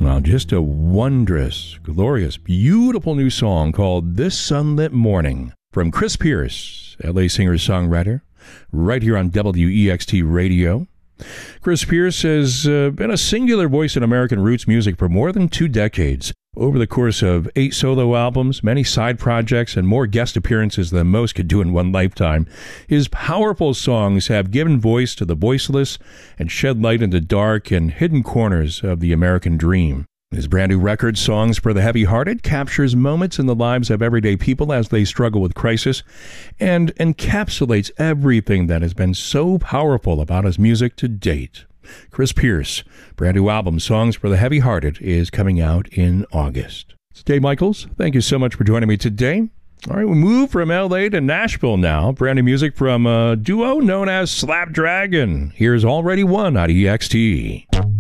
Well, just a wondrous, glorious, beautiful new song called This Sunlit Morning from Chris Pierce, LA singer-songwriter, right here on WEXT Radio. Chris Pierce has been a singular voice in American roots music for more than 2 decades. Over the course of 8 solo albums, many side projects, and more guest appearances than most could do in one lifetime, his powerful songs have given voice to the voiceless and shed light into dark and hidden corners of the American dream. His brand new record, Songs for the Heavy-Hearted, captures moments in the lives of everyday people as they struggle with crisis and encapsulates everything that has been so powerful about his music to date. Chris Pierce, brand new album, Songs for the Heavy-Hearted, is coming out in August. It's Dave Michaels. Thank you so much for joining me today. All right, we move from L.A. to Nashville now. Brand new music from a duo known as Slapdragon. Here's Already One on EXT.